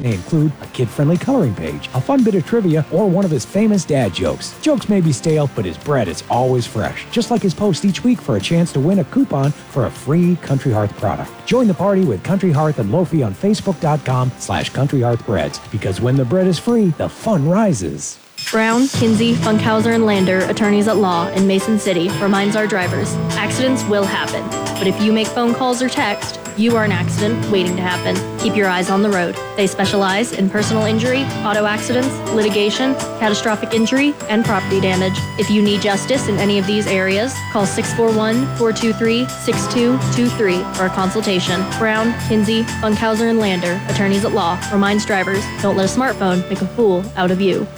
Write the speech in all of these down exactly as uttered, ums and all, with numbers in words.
They include a kid-friendly coloring page, a fun bit of trivia, or one of his famous dad jokes. Jokes may be stale, but his bread is always fresh. Just like his post each week for a chance to win a coupon for a free Country Hearth product. Join the party with Country Hearth and Lofi on Facebook.com slash Country Hearth Breads, because when the bread is free, the fun rises. Brown, Kinsey, Funkhauser, and Lander, attorneys at law in Mason City, reminds our drivers, accidents will happen. But if you make phone calls or text, you are an accident waiting to happen. Keep your eyes on the road. They specialize in personal injury, auto accidents, litigation, catastrophic injury, and property damage. If you need justice in any of these areas, call six four one, four two three, six two two three for a consultation. Brown, Kinsey, Funkhauser, and Lander, attorneys at law, reminds drivers, don't let a smartphone make a fool out of you.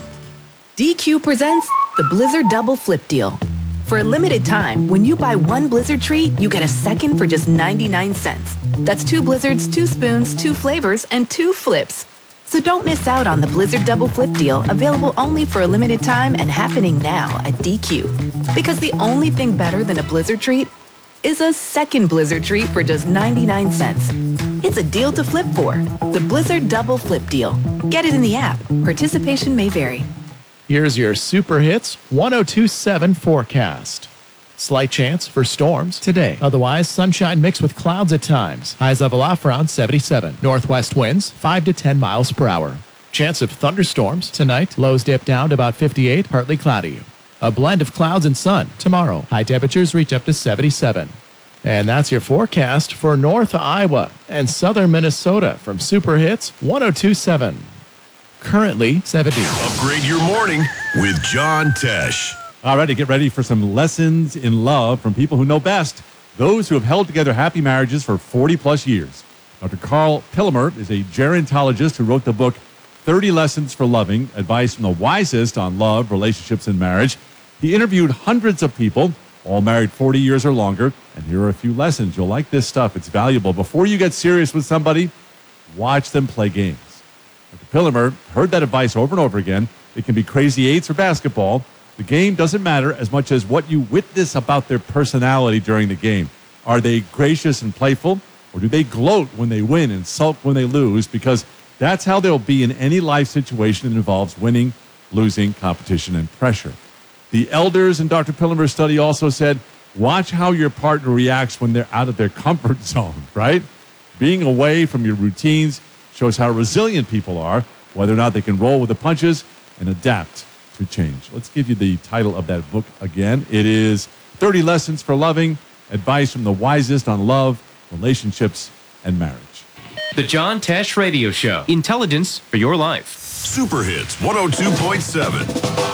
D Q presents the Blizzard Double Flip Deal. For a limited time, when you buy one Blizzard treat, you get a second for just ninety-nine cents. That's two Blizzards, two spoons, two flavors, and two flips. So don't miss out on the Blizzard Double Flip Deal, available only for a limited time and happening now at D Q. Because the only thing better than a Blizzard treat is a second Blizzard treat for just ninety-nine cents. It's a deal to flip for. The Blizzard Double Flip Deal. Get it in the app. Participation may vary. Here's your Super Hits one oh two point seven forecast. Slight chance for storms today. Otherwise, sunshine mixed with clouds at times. Highs level off around seventy-seven. Northwest winds five to ten miles per hour. Chance of thunderstorms tonight. Lows dip down to about fifty-eight, partly cloudy. A blend of clouds and sun tomorrow. High temperatures reach up to seventy-seven. And that's your forecast for North Iowa and Southern Minnesota from Super Hits one oh two point seven. Currently seventy. Upgrade your morning with John Tesh. All right, to get ready for some lessons in love from people who know best, those who have held together happy marriages for forty plus years. Doctor Carl Pillemer is a gerontologist who wrote the book thirty Lessons for Loving, Advice from the Wisest on Love, Relationships, and Marriage. He interviewed hundreds of people, all married forty years or longer, and here are a few lessons. You'll like this stuff. It's valuable. Before you get serious with somebody, watch them play games. Doctor Pillemer heard that advice over and over again. It can be crazy eights or basketball. The game doesn't matter as much as what you witness about their personality during the game. Are they gracious and playful, or do they gloat when they win and sulk when they lose? Because that's how they'll be in any life situation that involves winning, losing, competition, and pressure. The elders in Doctor Pillemer's study also said, watch how your partner reacts when they're out of their comfort zone, right? Being away from your routines shows how resilient people are, whether or not they can roll with the punches and adapt to change. Let's give you the title of that book again. It is thirty Lessons for Loving, Advice from the Wisest on Love, Relationships, and Marriage. The John Tesh Radio Show. Intelligence for your life. Super Hits one oh two point seven.